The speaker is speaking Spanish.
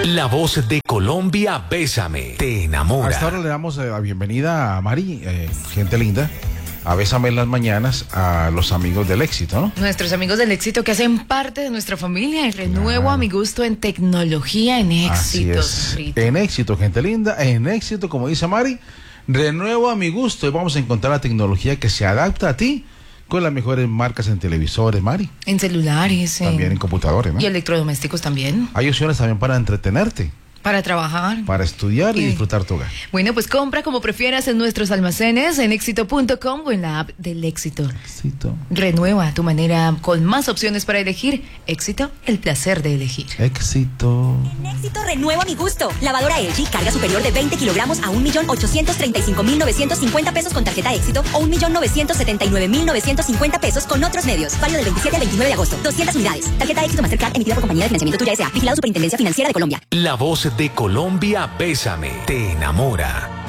La voz de Colombia, Bésame, te enamora. Hasta ahora le damos la bienvenida a Mari, gente linda, a Bésame en las mañanas, a los amigos del éxito, ¿no? Nuestros amigos del éxito que hacen parte de nuestra familia y renuevo a mi gusto en tecnología, en éxito. Así es. En éxito, gente linda, en éxito, como dice Mari, renuevo a mi gusto y vamos a encontrar la tecnología que se adapta a ti con las mejores marcas en televisores, Mari. En celulares. También en computadores, ¿no? Y electrodomésticos también. Hay opciones también para entretenerte. Para trabajar. Para estudiar y disfrutar tu hogar. Bueno, pues compra como prefieras en nuestros almacenes, en éxito.com o en la app del éxito. Éxito. Renueva tu manera con más opciones para elegir. Éxito, el placer de elegir. Éxito. En Éxito renuevo a mi gusto. Lavadora LG, carga superior de 20 kilogramos a 1.835.950 pesos con tarjeta Éxito o 1.979.950 pesos con otros medios. Válido del 27 al 29 de agosto. 200 unidades. Tarjeta Éxito Mastercard emitida por Compañía de Financiamiento Tuya S.A. Vigilado Superintendencia Financiera de Colombia. La voz de Colombia, Bésame, te enamora.